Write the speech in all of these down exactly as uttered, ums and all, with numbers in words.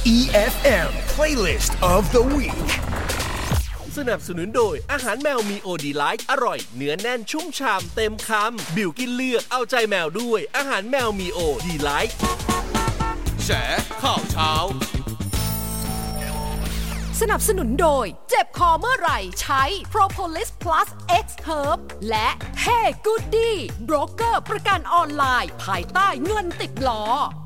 อี เอฟ เอ็ม Playlist of the Week สนับสนุนโดยอาหารแมวมีโอดีไลท์อร่อยเนื้อแน่นชุ่มฉ่ำเต็มคำบิวกินเลือกเอาใจแมวด้วยอาหารแมวมีโอดีไลท์แฉข่าวเช้าสนับสนุนโดยเจ็บคอเมื่อไหร่ใช้ Propolis Plus X Herb และ Hey Goody โบรกเกอร์ประกันออนไลน์ภายใต้เงินติดล้อ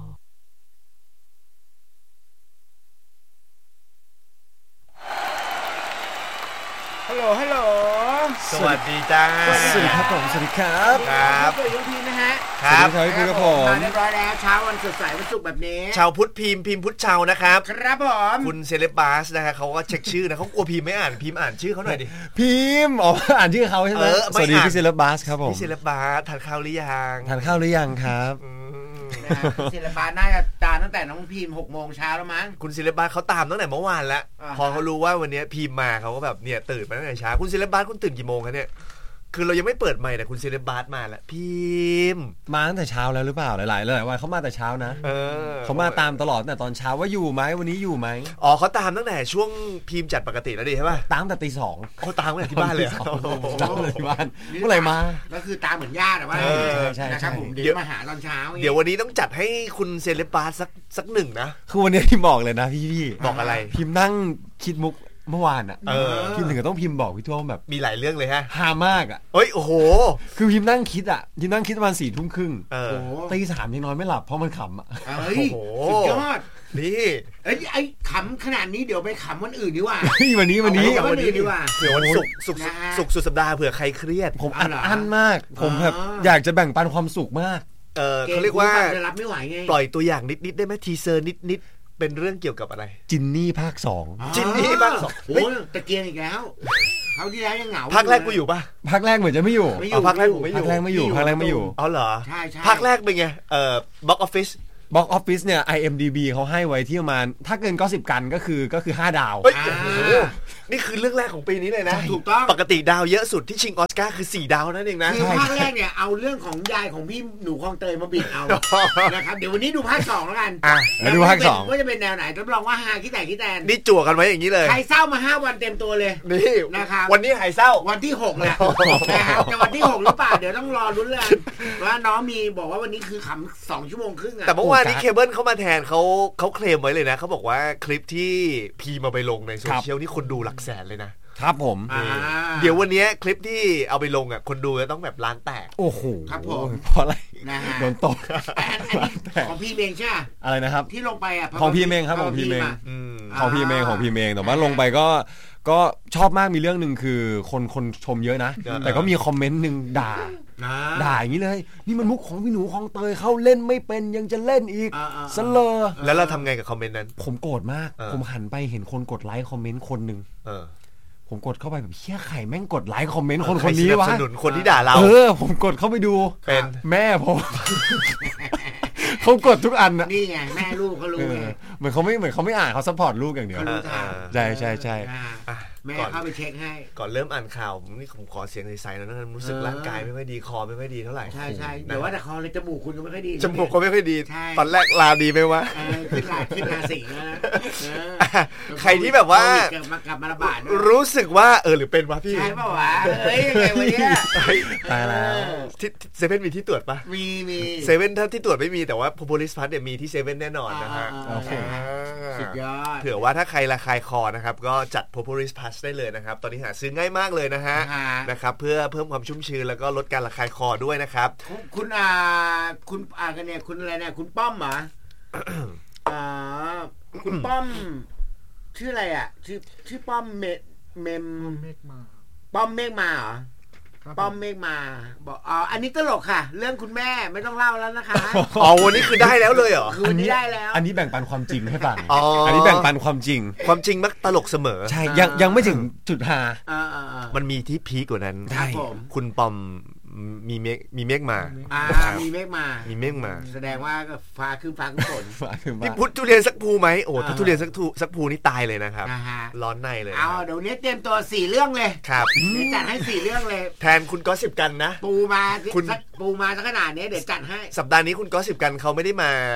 ฮัลโหลฮัลโหลสวัสดีจ้าสวัสดีครับผมสวัสดีครับครับสวัสดีทุกทีนะฮะครับสวัสดีครับผมมาเรียบร้อยแล้วเช้าวันสดใสวันศุกร์แบบนี้ชาวพุทธพิมพ์พิมพ์พุทธชาวนะครับครับผมคุณเซเลบาสนะฮะเขาก็เช็คชื่อนะเขากลัวพิมพ์ไม่อ่านพิมพ์อ่านชื่อเขาหน่อยดิพิมพ์อ๋ออ่านชื่อเขาใช่ไหมสวัสดีพี่เซเลบาสครับผมพี่เซเลบาสทานข้าวหรือยังทานข้าวหรือยังครับศิลปะน่าจะตามตั้งแต่น้องพิมพ์หกโมงเช้าแล้วมั้งคุณศิลปะเขาตามตั้งแต่เมื่อวานแล้วพอเขารู้ว่าวันนี้พิมพ์มาเขาก็แบบเนี่ยตื่นมาตั้งแต่เช้าคุณศิลปะคุณตื่นกี่โมงคะเนี่ยคือเรายังไม่เปิดไมค์แต่คุณเซเลบาสมาแล้วพิมพ์มาตั้งแต่เช้าแล้วหรือเปล่าหลายๆหลายๆวันเขามาแต่เช้านะเออเขามาตามตลอดแต่ตอนเช้าว่าอยู่ไหมวันนี้อยู่ไหมอ๋อเขาตามตั้งแต่ช่วงพิมพ์จัดปกติแล้วดิใช่ป่ะตามแต่ตีสองเขาตามตั้งแต่ที่บ้านเลยตามเลยที่บ้านเมื่อไหร่มาก็คือตามเหมือนญาติแต่ว่าใช่นะครับผมเดี๋ยวมาหาตอนเช้าเดี๋ยววันนี้ต้องจัดให้คุณเซเลบาสสักสักหนึ่งนะคือวันนี้พิมบอกเลยนะพี่พี่บอกอะไรพิมนั่งคิดมุกเมื่อวานอ่ะพิมถึงกับต้องพิมบอกพี่ทั่วแบบมีหลายเรื่องเลยฮะฮามากอ่ะเฮ้ยโอ้โหคือพิมนั่งคิดอ่ะพิมนั่งคิดประมาณสี่ทุ่มครึ่งตีสามยังนอนไม่หลับเพราะมันขำอ่ะเฮ้ยสุดยอดนี่เอ้ยไอ้ขำขนาดนี้เดี๋ยวไปขำวันอื่นดีกว่าวันนี้วันนี้วันอื่นดีกว่าเผื่อวันศุกร์ศุกร์ศุกร์สุดสัปดาห์เผื่อใครเครียดผมอัดอั้นมากผมแบบอยากจะแบ่งปันความสุขมากเออเขาเรียกว่ารับไม่ไหวไงปล่อยตัวอย่างนิดๆได้ไหมทีเซอร์นิดๆเป็นเรื่องเกี่ยวกับอะไรจินนี่ภาคสองจินนี่ภาคสองโอ้ตะเกียงอีกแล้วเขาที่แล้วยังเหงาภาคแรกกูอยู่ป่ะภาคแรกเหมือนจะไม่อยู่ภาคแรกผมไม่อยู่ภาคแรกไม่อยู่ภาคแรกไม่อยู่อ๋อเหรอใช่ใช่ภาคแรกเป็นไงเอ่อ Box Office Box Office เนี่ย ไอ เอ็ม ดี บี เขาให้ไว้ที่ประมาณถ้าเกินก็สิบกันก็คือก็คือห้าดาวนี่คือเรื่องแรกของปีนี้เลยนะถูกต้องปกติดาวเยอะสุดที่ชิงออสการ์คือสี่ดาวนั่นเองนะคือภาคแรกเนี่ยเอาเรื่องของยายของพี่หนูคลองเตยมาบิดเอานะครับเดี๋ยววันนี้ดูภาคสองแล้วกันอ่ะดูภาคสองว่าจะเป็นแนวไหนรับรองว่าฮาคิดแต่คิดแตนนี่จั่วกันไว้อย่างนี้เลยใครเศร้ามาห้าวันเต็มตัวเลยนี่นะครับวันนี้หายเศร้าวันที่หกแหละนะครับแต่วันที่หกหรือเปล่าเดี๋ยวต้องรอลุ้นเลยว่าน้องมีบอกว่าวันนี้คือขำสองชั่วโมงครึ่งอะแต่เมื่อวานนี้เคเบิลเข้ามาแทนเขาเขาเคลมไว้เลยนะเขาบอกว่าคลิปที่พีมาไปลงในโซเชียลนี่คนดูหลักแสนเลยนะครับผมเดี๋ยววันนี้คลิปที่เอาไปลงอ่ะคนดูจะต้องแบบล้านแตกโอ้โหครับผมเพราะอะไรโดนตกของพี่เมงใช่อะไรนะครับที่ลงไปอ่ะของพี่เมงครับของพี่เมงของพี่เมงของพี่เมงแต่ว่าลงไปก็ก็ชอบมากมีเรื่องนึงคือคนคนชมเยอะนะแต่ก็มีคอมเมนต์นึงด่าด่าอย่างนี้เลยนี่มันมุกของพี่หนูคลองเตยเขาเล่นไม่เป็นยังจะเล่นอีกสเลอแล้วเราทำไงกับคอมเมนต์นั้นผมโกรธมากผมหันไปเห็นคนกดไลค์คอมเมนต์คนนึงผมกดเข้าไปแบบเหี้ยไข่แม่งกดไลค์คอมเมนต์คนคนนี้วะสนับสนุนคนที่ด่าเราเออผมกดเข้าไปดูเป็นแม่ผมเขากดทุกอันนะนี่ไงแม่ลูกเขารู้ไงเหมือนเขาไม่เหมือนเขาไม่อ่านเขาซัพพอร์ตลูกอย่างเดียวใช่ใช่ใช่แม่เข้าไปเช็คให้ก่อนเริ่มอ่านข่าวนี่ผมขอเสียงใสๆแล้วนะรู้สึกร่างกายไม่ค่อยดีคอไม่ค่อยดีเท่าไหร่ใช่ใช่แต่ว่าแต่คอเลยจมูกคุณก็ไม่ค่อยดีจมูกก็ไม่ค่อยดีตอนแรกลาดีไหมวะขึ้นลาขึ้นลาสีแล้วนะใครที่แบบว่าเกิดมากลับมาระบาดรู้สึกว่าเออหรือเป็นวะพี่ใช่ป่าวะเฮ้ยยังไงวะเนี่ยตายแล้วที่เซเว่นมีที่ตรวจปะมีมีเซเว่นถ้าที่ตรวจไม่มีแต่ว่าโพโพลิสพัทเนี่ยมีที่เซเว่นแน่นอนนะฮะสุดยอดเผื่อว่าถ้าใครระคายคอนะครับก็จัดโพโพลิสพัทได้เลยนะครับตอนนี้หาซื้อง่ายมากเลยนะฮะนะครับเพื่อเพิ่มความชุ่มชื้นแล้วก็ลดการระคายคอด้วยนะครับคุณอ่าคุณอ่ากันเนี่ยคุณอะไรเนี่ยคุณป้อมเหรออ่าคุณป้อมชื่ออะไรอ่ะชื่อชื่อป้อมเมเมมเมฆมาป้อมเมฆมาเหรอป้อมเมฆมาบอกอ๋ออันนี้ตลกค่ะเรื่องคุณแม่ไม่ต้องเล่าแล้วนะคะอ๋อวันนี้คือได้แล้วเลยเหรอคือวันนี้ได้แล้วอันนี้แบ่งปันความจริงให้ฟังอันนี้แบ่งปันความจริงความจริงมักตลกเสมอใช่ยังยังไม่ถึงจุดฮามันมีที่พีคกว่านั้นคุณปอมมีเมฆมีเมฆมาอ่ามีเมฆมามีเมฆมาแสดงว่าฟ้าขึ้นฟ้าขึ้นฝนนี่พุทธทุเรียนสักภูไหมโอ้ถ้าทุเรียนสักภูสักภูนี่ตายเลยนะครับร้อนในเลยเอาเดี๋ยวนี้เตรียมตัวสี่เรื่องเลยครับเดี๋ยวจัดให้สี่เรื่องเลยแทนคุณก็สิบกันนะปูมาคุณปูมาสักขนาดนี้เดี๋ยวจัดให้สัปดาห์นี้คุณก็สิบกันเขาไม่ได้มา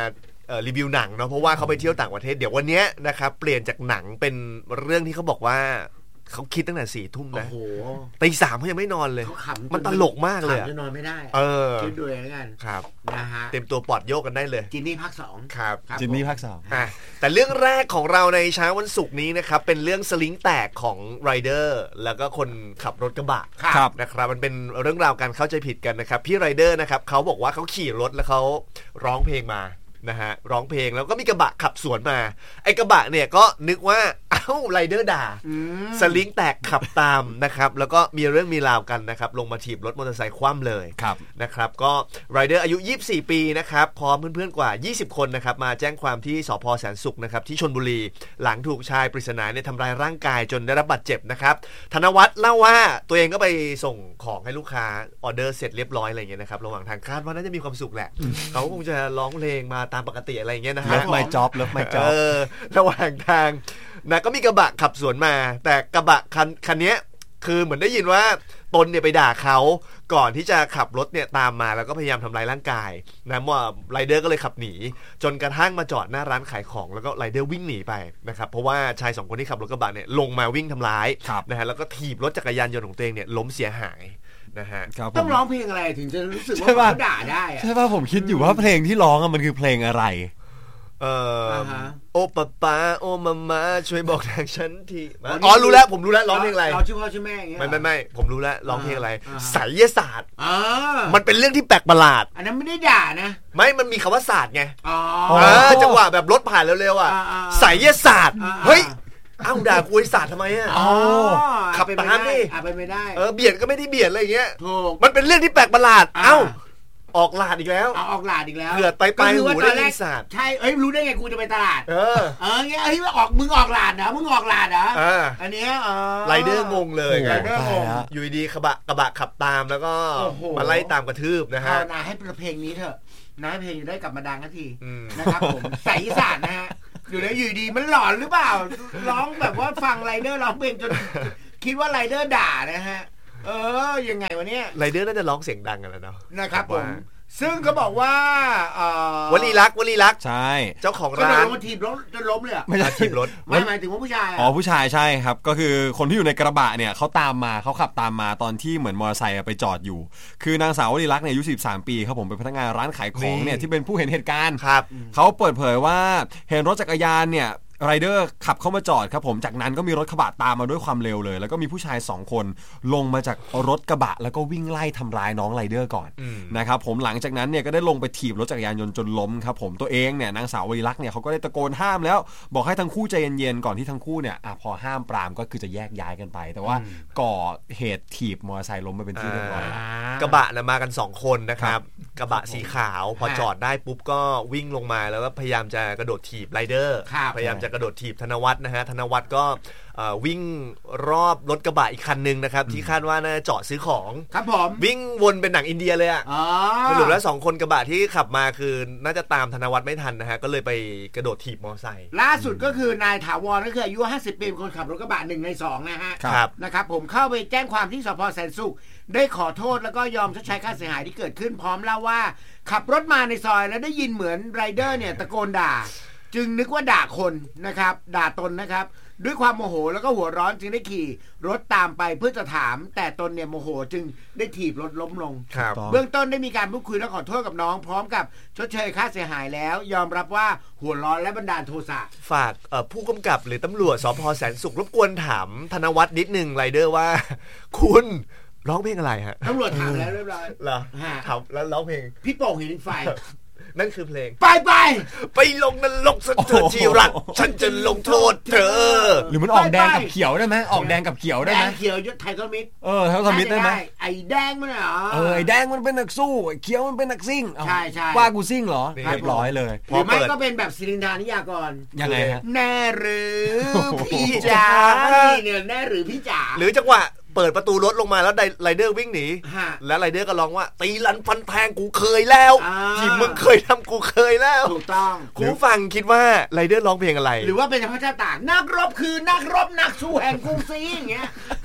รีวิวหนังเนาะเพราะว่าเขาไปเที่ยวต่างประเทศเดี๋ยววันนี้นะครับเปลี่ยนจากหนังเป็นเรื่องที่เขาบอกว่าเขาคิดตั้งแต่สี่ทุ่มนะตีสามเขายังไม่นอนเลยมันตลกมากเลยอะขำจนนอนไม่ได้เออคิดดูแล้วกันครับนะฮะเต็มตัวปอดโยกกันได้เลยจินนี่ภาคสองครับจินนี่ภาคสองอ่ะแต่เรื่องแรกของเราในเช้าวันศุกร์นี้นะครับเป็นเรื่องสลิงแตกของไรเดอร์แล้วก็คนขับรถกระบะนะครับมันเป็นเรื่องราวการเข้าใจผิดกันนะครับพี่ไรเดอร์นะครับเขาบอกว่าเขาขี่รถแล้วเขาร้องเพลงมานะฮะร้องเพลงแล้วก็มีกระบะขับสวนมาไอ้กระบะเนี่ยก็นึกว่าเอ้าไรเดอร์ด่าสลิงแตกขับตามนะครับแล้วก็มีเรื่องมีราวกันนะครับลงมาถีบรถมอเตอร์ไซค์คว่ำเลยนะครับก็ไรเดอร์อายุยี่สิบสี่ปีนะครับพร้อมเพื่อนๆกว่ายี่สิบคนนะครับมาแจ้งความที่สภ.แสนสุขนะครับที่ชลบุรีหลังถูกชายปริศนาเนี่ยทำร้ายร่างกายจนได้รับบาดเจ็บนะครับธนวัฒน์เล่าว่าตัวเองก็ไปส่งของให้ลูกค้าออเดอร์เสร็จเรียบร้อยอะไรอย่างเงี้ยนะครับระหว่างทางคาดว่าน่าจะมีความสุขแหละเขาคงจะร้องเพลงมาตามปกติอะไรอย่างเงี้ยนะฮะ Love my job Love my job เออระหว่างทางนะก็มีกระบะขับสวนมาแต่กระบะคันคันนี้คือเหมือนได้ยินว่าตนเนี่ยไปด่าเขาก่อนที่จะขับรถเนี่ยตามมาแล้วก็พยายามทำร้ายร่างกายนะว่าไรเดอร์ก็เลยขับหนีจนกระทั่งมาจอดหน้าร้านขายของแล้วก็ไรเดอร์วิ่งหนีไปนะครับเพราะว่าชายสองคนที่ขับรถกระบะเนี่ยลงมาวิ่งทำร้ายนะฮะแล้วก็ถีบรถจักรยานยนต์ของตัวเองเนี่ยล้มเสียหายนะฮะต้องร้องเพลงอะไรถึงจะรู้สึกว่าเขาด่าได้ใช่ป่ะผมคิดอยู่ว่าเพลงที่ร้องมันคือเพลงอะไรเออโอปะปาโอมามาช่วยบอกทางฉันทีอ๋อรู้แล้วผมรู้แล้วร้องเพลงอะไรเราชื่อพ่อชื่อแม่อย่างเงี้ยไม่ไม่ไม่ผมรู้แล้วร้องเพลงอะไรไสยศาสตร์มันเป็นเรื่องที่แปลกประหลาดอันนั้นไม่ได้ด่านะไม่มันมีคำว่าศาสตร์ไงอ๋อจังหวะแบบรถผ่านเร็วๆอ่ะไสยศาสตร์เฮ้ยอ้าวด่าคุยศาสตร์ทำไมอ่ะอ๋อขับตามดิอ่ะไปไม่ได้เออเบียดก็ไม่ได้เบียดอะไรอย่างเงี้ยถูกมันเป็นเรื่องที่แปลกประหลาดเอ้าออกหลาดอีกแล้วออกหลาดอีกแล้วเผื่อไปไปหูได้ยินศาสตร์ใช่เอ้ยรู้ได้ไงกูจะไปตลาดเออเออเงี้ยเอ้ยออกมึงออกหลาดเหรอมึงออกหลาดเหรออันเนี้ยไรเดอร์งงเลยไรเดอร์งงอยู่ดีกระบะกระบะขับตามแล้วก็มาไล่ตามกระทืบนะฮะนาให้เพลงนี้เถอะนาให้เพลงได้กลับมาดังสักทีนะครับผมไสยศาสตร์นะฮะอยู่แล้วอยู่ดีมันหลอนหรือเปล่าร้องแบบว่าฟังไรเดอร์ร้องเพลงจนคิดว่าไรเดอร์ด่านะฮะเออยังไงวะเนี่ยไรเดอร์น่าจะร้องเสียงดังกันแล้วเนาะนะครับผมซึ่งเขาบอกว่าวลีลักษณ์วลีลักษณ์ใช่เจ้าของร้านก็โดนถีบรถจนล้มเลยไม่ใช่ถีบรถไม่หมายถึงว่าผู้ชายอ๋อผู้ชายใช่ครับก็คือคนที่อยู่ในกระบะเนี่ยเขาตามมาเขาขับตามมาตอนที่เหมือนมอเตอร์ไซค์ไปจอดอยู่คือนางสาววลีลักษณ์เนี่ยอายุสิบสามปีครับผมเป็นพนักงานร้านขายของเนี่ยที่เป็นผู้เห็นเหตุการณ์ครับเขาเปิดเผยว่าเห็นรถจักรยานเนี่ยไรเดอร์ขับเข้ามาจอดครับผมจากนั้นก็มีรถกระบะตามมาด้วยความเร็วเลยแล้วก็มีผู้ชายสองคนลงมาจากรถกระบะแล้วก็วิ่งไล่ทำร้ายน้องไรเดอร์ก่อนนะครับผมหลังจากนั้นเนี่ยก็ได้ลงไปถีบรถจักรยานยนต์จนล้มครับผมตัวเองเนี่ยนางสาววลีลักษณ์เนี่ยเขาก็ได้ตะโกนห้ามแล้วบอกให้ทั้งคู่ใจเย็นๆก่อนที่ทั้งคู่เนี่ยพอห้ามปรามก็คือจะแยกย้ายกันไปแต่ว่าก่อเหตุถีบมอเตอร์ไซค์ล้มไปเป็นที่เรียบร้อยกระบะนะมากันสองคนนะครับกระบะสีขาวพอจอดได้ปุ๊บก็วิ่งลงมาแล้วก็พยายามจะกระโดดถีบไรเดอร์พยายามจะกระโดดถีบธนวัฒน์นะฮะธนวัฒน์ก็วิ่งรอบรถกระบะอีกคันนึงนะครับที่คาดว่าน่าจะจอดซื้อของครับผมวิ่งวนเป็นหนังอินเดียเลยอ่ะสรุปแล้วสองคนกระบะที่ขับมาคือน่าจะตามธนวัฒน์ไม่ทันนะฮะก็เลยไปกระโดดถีบมอเตอร์ไซค์ล่าสุดก็คือนายถาวรก็คืออายุห้าสิบปีเป็นคนขับรถกระบะหนึ่งในสองนะฮะนะครับผมเข้าไปแจ้งความที่สภ.แสนสุขได้ขอโทษแล้วก็ยอมชดใช้ค่าเสียหายที่เกิดขึ้นพร้อมเล่าว่าขับรถมาในซอยแล้วได้ยินเหมือนไรเดอร์เนี่ยตะโกนด่าจึงนึกว่าด่าคนนะครับด่าตนนะครับด้วยความโมโหแล้วก็หัวร้อนจึงได้ขี่รถตามไปเพื่อจะถามแต่ตนเนี่ยโมโหจึงได้ถีบรถล้มลงเบื้องต้นได้มีการพูดคุยและขอโทษกับน้องพร้อมกับชดเชยค่าเสียหายแล้วยอมรับว่าหัวร้อนและบันดาลโทสะฝากผู้กำกับหรือตำรวจสภ.แสนสุขรบกวนถามธนวัฒน์นิดนึงไรเดอร์ว่าคุณร้องเพลงอะไรฮะตำรวจถามแล้วเรียบร้อยเหรอถามแล้วร้องเพลงพี่โป่งหินไฟนั่นคือเพลงไปไปไปลงนรกซะเธอที่รักฉันจะลงโทษเธอหรือมันออกแดงกับเขียวได้ไหมออกแดงกับเขียวได้ไหมแดงเขียวยศไทยก็มิดเออไทยก็มิดได้ไหมไอ้แดงมันเหรอเออไอ้แดงมันเป็นนักสู้ไอ้เขียวมันเป็นนักซิ่งใช่ใช่ว่ากูซิ่งเหรอเรียบร้อยเลยหรือไม่ก็เป็นแบบศิรินทรานิยากรยังไงฮะแน่หรือพี่จ๋าเนี่ยแน่หรือพี่จ๋าหรือจังหวะเปิดประตูรถลงมาแล้วไรเดอร์วิ่งหนีแล้วไรเดอร์ก็ร้องว่าตีลันฟันแทงกูเคยแล้วที่มึงเคยทำกูเคยแล้วถูกต้องกูฟังคิดว่าไรเดอร์ร้องเพลงอะไรหรือว่าเป็นพระเจ้าตากนักรบคือนักรบนักสู้แห่งกรุงศรีอย่างเงี้ย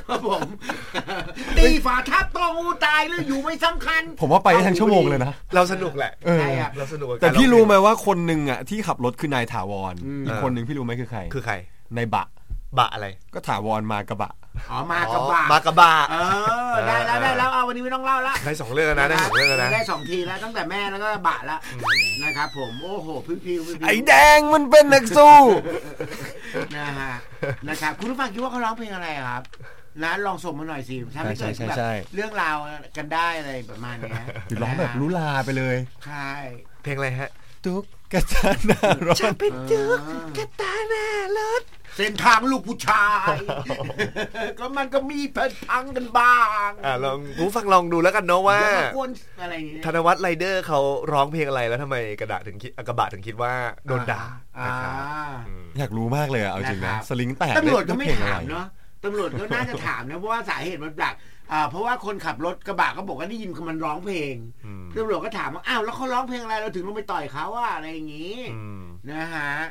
ครับผมตีฝาทับตองอูตายแล้วอยู่ไม่สำคัญผมว่าไปได้ทั้งชั่วโมงเลยนะเราสนุกแหละใช่ครับเราสนุกแต่พี่รู้ไหมว่าคนหนึ่งอ่ะที่ขับรถคือนายถาวรอีกคนหนึ่งพี่รู้ไหมคือใครคือใครนายบะบะอะไรก็ถาวรมากระบะอ๋อมากระบะมากระบะเออได้แล้วได้แล้วเอาวันนี้ไม่ต้องเล่าละได้สองเรื่องนะได้สองเรื่องนะได้สองทีแล้วตั้งแต่แม่แล้วก็บะละนะครับผมโอ้โหพิ้วพิ้วไอ้แดงมันเป็นนักสู้นะฮะนะครับคุณผู้ฟังคิดว่าเขาร้องเพลงอะไรครับนะลองส่งมาหน่อยสิถ้าไม่เกิดแบบเรื่องราวกันได้อะไรประมาณนี้ร้องแบบลุลาไปเลยใช่เพลงอะไรฮะตุ๊กกะตาหน้ารถจะเป็นตุ๊กกะตาหน้ารถเส้นทางลูกผู้ชายก็มันก็มีเพังกันบ้างอ่าลองผู้ฟังลองดูแล้วกันเนาะว่าธนวัฒน์ไรเดอร์เขาร้องเพลงอะไรแล้วทำไมกระดาษถึงคิดกระบะถึงคิดว่าโดนด่าอยากรู้มากเลยเอาจริงนะสลิงแตกตำรวจก็ไม่ถามเนาะตำรวจก็น่าจะถามนะเพราะว่าสาเหตุมันจากเพราะว่าคนขับรถกระบะก็บอกว่าได้ยินมันร้องเพลงตำรวจก็ถามว่าอ้าวแล้วเขาร้องเพลงอะไรเราถึงลงไปต่อยเขาว่าอะไรอย่างงี้นะฮะ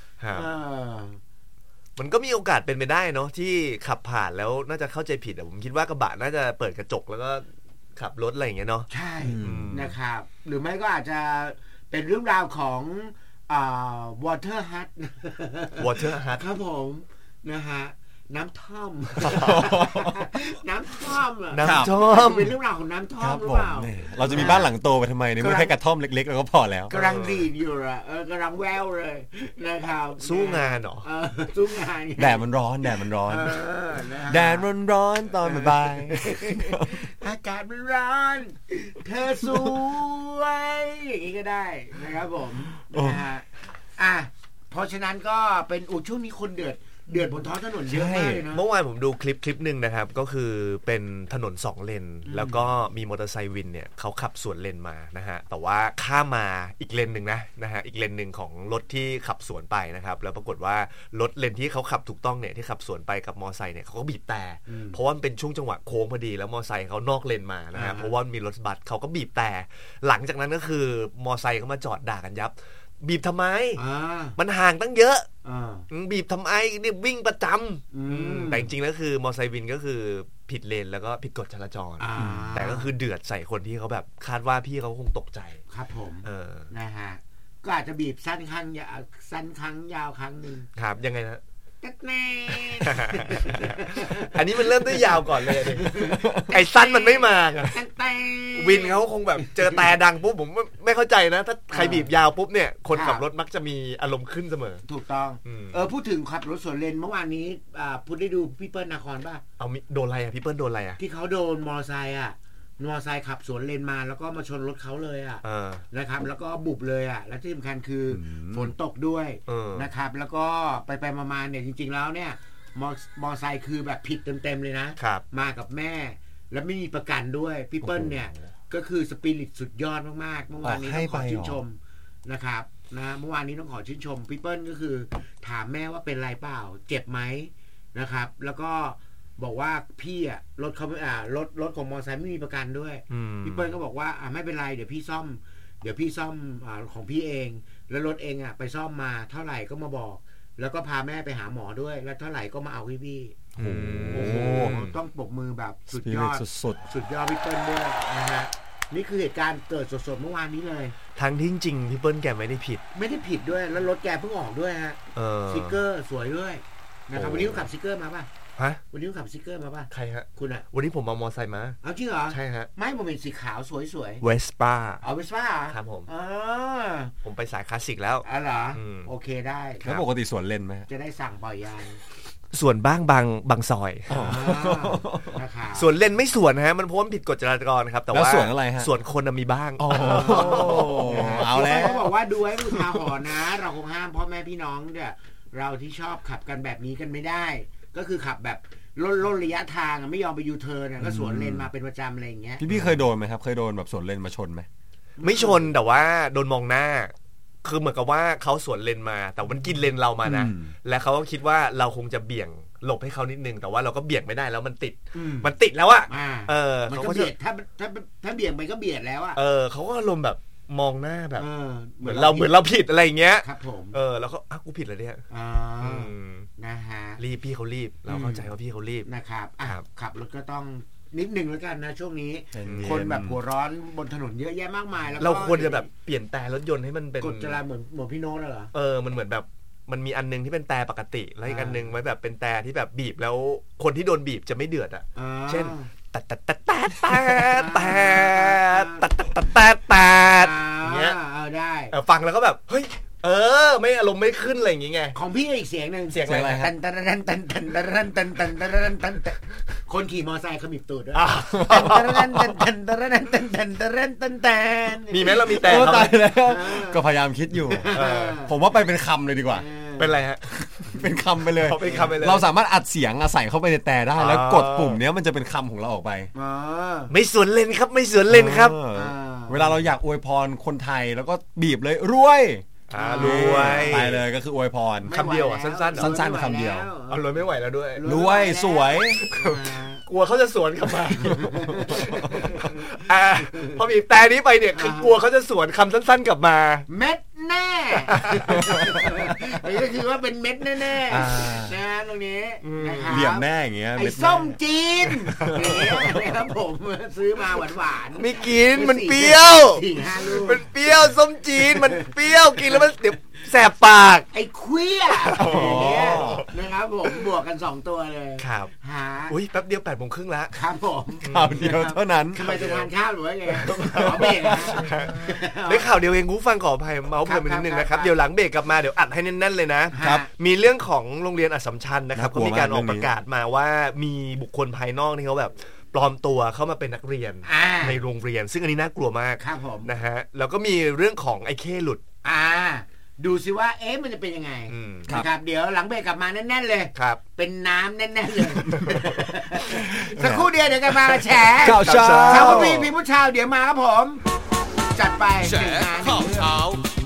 มันก็มีโอกาสเป็นไปได้เนาะที่ขับผ่านแล้วน่าจะเข้าใจผิดผมคิดว่ากระบะน่าจะเปิดกระจกแล้วก็ขับรถอะไรอย่างเงี้ยเนาะใช่นะครับหรือไม่ก็อาจจะเป็นเรื่องราวของอ่า water hut water hut ครับผมนะฮะน้ำท่อมน้ำท่อมน้ำท่อมเป็นเรื่องราวของน้ำท่อมหรือเปล่าเราจะมีบ้านหลังโตไปทำไมเนี่ยไม่แค่กระท่อมเล็กๆแล้วก็พอแล้วกำลังดีดอยู่อ่ะเออกำลังแววเลยนะครับสู้งานเหรอสู้งานแดดมันร้อนแดดมันร้อนแดดมันร้อนตอนบ่ายอากาศมันร้อนเธอสวยอย่างนี้ก็ได้นะครับผมนะฮะอ่ะเพราะฉะนั้นก็เป็นอุช่วงนี้คนเดือดเดือดบนท้องถนนเยอะมากเลยนะเมื่อวานผมดูคลิปคลิปหนึ่งนะครับก็คือเป็นถนนสองเลนแล้วก็มีมอเตอร์ไซค์วินเนี่ยเขาขับสวนเลนมานะฮะแต่ว่าข้ามมาอีกเลนหนึ่งนะนะฮะอีกเลนหนึ่งของรถที่ขับสวนไปนะครับแล้วปรากฏว่ารถเลนที่เขาขับถูกต้องเนี่ยที่ขับสวนไปกับมอเตอร์ไซค์เนี่ยเขาก็บีบแต่เพราะว่ามันเป็นช่วงจังหวะโค้งพอดีแล้วมอเตอร์ไซค์เขานอกเลนมานะฮะเพราะว่ามีรถบัสเขาก็บีบแต่หลังจากนั้นก็คือมอเตอร์ไซค์เขามาจอดด่ากันยับบีบทำไมมันห่างตั้งเยอะบีบทำไมนี่วิ่งประจำแต่จริงๆแล้วคือมอไซค์วินก็คือผิดเลนแล้วก็ผิดกฎจราจรแต่ก็คือเดือดใส่คนที่เขาแบบคาดว่าพี่เขาคงตกใจครับผมเออนะฮะก็อาจจะบีบสั้นครั้งยาวสั้นครั้งยาวครั้งนึงครับยังไงนะแน่อันนี้มันเริ่มด้วยยาวก่อนเลยไอ้สั้นมันไม่มาวินเขาคงแบบเจอแต่ดังปุ๊บผมไม่เข้าใจนะถ้าใครบีบยาวปุ๊บเนี่ยคนขับรถมักจะมีอารมณ์ขึ้นเสมอถูกต้องเออพูดถึงขับรถสวนเลนเมื่อวานนี้พูดได้ดูพี่เปิ้ลนครป่ะเอาโดนอะไรอ่ะพี่เปิ้ลโดนอะไรอ่ะที่เขาโดนมอเตอร์ไซค์อ่ะมอเตอร์ไซค์ขับสวนเลนมาแล้วก็มาชนรถเขาเลยอ่ะนะครับแล้วก็บุบเลยอ่ะและที่สำคัญคือฝนตกด้วยนะครับแล้วก็ไปไปมาๆเนี่ยจริงๆแล้วเนี่ยมอมอไซค์คือแบบผิดเต็มๆเลยนะมากับแม่แล้วไม่มีประกันด้วยพี่เปิ้ลเนี่ยก็คือสปิริตสุดยอดมากๆเมื่อวานนี้ต้องขอชื่นชมนะครับนะเมื่อวานนี้ต้องขอชื่นชมพี่เปิ้ลก็คือถามแม่ว่าเป็นไรเปล่าเจ็บไหมนะครับแล้วก็บอกว่าพี่อ่ะรถเขาอ่ารถรถของมอไซค์ไม่มีประกันด้วยพี่เปิ้ลก็บอกว่าอ่าไม่เป็นไรเดี๋ยวพี่ซ่อมเดี๋ยวพี่ซ่อมอ่าของพี่เองแล้วรถเองอ่ะไปซ่อมมาเท่าไหร่ก็มาบอกแล้วก็พาแม่ไปหาหมอด้วยแล้วเท่าไหร่ก็มาเอาพี่พี่โอ้โหต้องปรบมือแบบสุดยอดสุดสุดยอดพี่เปิ้ลด้วยนะฮะนี่คือเหตุการณ์เกิดสดๆเมื่อวานนี้เลยทั้งที่จริงพี่เปิ้ลแกไม่ได้ผิดไม่ได้ผิดด้วยแล้วรถแกเพิ่งออกด้วยฮะสติ๊กเกอร์สวยด้วยนะครับวันนี้ขับสติ๊กเกอร์มาป่ะฮะวันนี้ขับสติ๊กเกอร์มาป่ะใครฮะคุณอะวันนี้ผมเอามอไซค์มาเอาจริงเหรอใช่ฮะไม่ผมเป็นสีขาวสวยๆเวสป้าเอาเวสป้าครับผมอ๋อผมไปสายคลาสสิกแล้วอ๋อเหรอโอเคได้แล้วปกติสวนเลนไหมจะได้สั่งปล่อยยางส่วนบ้างบางบางซอยส่วนเลนไม่ส่วนฮะมันเพราะมันผิดกฎจราจรครับแต่ว่าส่วนอะไรฮะส่วนคนมีบ้างเอาแล้วเขาบอกว่าดูให้อุทาหรณ์นะเราคงห้ามพ่อแม่พี่น้องเนี่ยเราที่ชอบขับกันแบบนี้กันไม่ได้ก็คือขับแบบลดลดระยะทางไม่ยอมไปยูเทิร์นก็สวนเลนมาเป็นประจำอะไรอย่างเงี้ยพี่พี่เคยโดนไหมครับเคยโดนแบบสวนเลนมาชนไหมไม่ชนแต่ว่าโดนมองหน้าคือเหมือนกับว่าเขาสวนเลนมาแต่มันกินเลนเรามานะและเขาก็คิดว่าเราคงจะเบี่ยงหลบให้เขานิดนึงแต่ว่าเราก็เบี่ยงไม่ได้แล้วมันติดมันติดแล้วอะเออมันก็เบียดถ้าถ้าถ้าเบี่ยงไปก็เบียดแล้วอะเออเขาก็ลมแบบมองหน้าแบบเหมือนเราเหมือนเราผิดอะไรอย่างเงี้ยครับผมเออแล้วก็อ้าวกูผิดแล้วเนี่ยอ่านะฮะรีบพี่เขารีบเราเข้าใจว่าพี่เขารีบนะครับขับรถก็ต้องนิดนึงแล้วกันนะช่วงนี้คนแบบหัวร้อนบนถนนเยอะแยะมากมายแล้วเราควรจะแบบเปลี่ยนแต่รถยนต์ให้มันเป็นกฎจราจรเหมือนเหมือนพี่โน้ตเหรอเออมันเหมือนแบบมันมีอันนึงที่เป็นแต่ปกติแล้วอีกอันนึงไว้แบบเป็นแต่ที่แบบบีบแล้วคนที่โดนบีบจะไม่เดือดอ่ะเช่นตัดตัดตัดตัดตัดตัดตัดตัดตัดตัดตัดอย่างเงี้ยเออได้ฟังแล้วก็แบบเฮ้ยเออไม่อารมณ์ไม่ขึ้นอะไรอย่างเงี้ยของพี่อีกเสียงนึงเสียงอะไรตันตันตันตันตันตันตันตันตันตันตันตันคนขี่มอไซค์ขมิบตูดด้วยตันตันตันตันตันตันตันตันตันตันตันมีไหมเรามีแต่ตายแล้วก็พยายามคิดอยู่ผมว่าไปเป็นคำเลยดีกว่าเป็นไรฮะเป็นคำไปเลยเป็นคำไปเลยเราสามารถอัดเสียงใส่เข้าไปในแต่ได้แล้วกดปุ่มเนี้ยมันจะเป็นคำของเราออกไปไม่สวนเลนครับไม่สวนเลนครับเวลาเราอยากอวยพรคนไทยแล้วก็บีบเลยรวยรวยไปเลยก็คืออวยพรคำเดียวอ่ะสั้นๆสั้นๆคำเดียวเอารวยไม่ไหวแล้วด้วยรวยสวยกลัวเขาจะสวนกลับมาพอบีบแต่นี้ไปเนี่ยคือกลัวเขาจะสวนคำสั้นๆกลับมาเม็ดแน่นี่ก็คือว่าเป็นเม็ดแน่ๆนะตรงนี้เหลี่ยมแน่อย่างเงี้ยไอ้ส้มจีนนะครับผมซื้อมาหวานๆไม่กินมันเปรี้ยวมันเปรี้ยวส้มจีนมันเปรี้ยวกินแล้วมันเดี๋ยวแสบปากไอ้เครี้ยนะครับผมบวกกันสองตัวเลยครับฮะอุ้ยแป๊บเดียวแปดโมงครึ่งแล้วครับผมข่าวเดียวเท่านั้นทำไมจะทานข้าวหรือว่าไงขอเบรกได้ข่าวเดียวเองกูฟังขออภัยเมาส์เพิ่มไปนิดนึงนะครับเดี๋ยวหลังเบรกกลับมาเดี๋ยวอัดให้แน่นๆเลยนะครับมีเรื่องของโรงเรียนอัสสัมชัญนะครับก็มีการออกประกาศมาว่ามีบุคคลภายนอกที่เขาแบบปลอมตัวเข้ามาเป็นนักเรียนในโรงเรียนซึ่งอันนี้น่ากลัวมากนะฮะแล้วก็มีเรื่องของไอ้เข้หลุดอ่าดูสิว่าเอ๊ะมันจะเป็นยังไงนะครับเดี๋ยวหลังเบรกกลับมาแน่นๆเลยครับเป็นน้ำแน่นๆเลยสักครู่เดียวเดี๋ยวกลับมาแฉข่าวเช้าเช้าพี่พี่ผู้ชายเดี๋ยวมาครับผมจัดไปแฉข่าวเช้า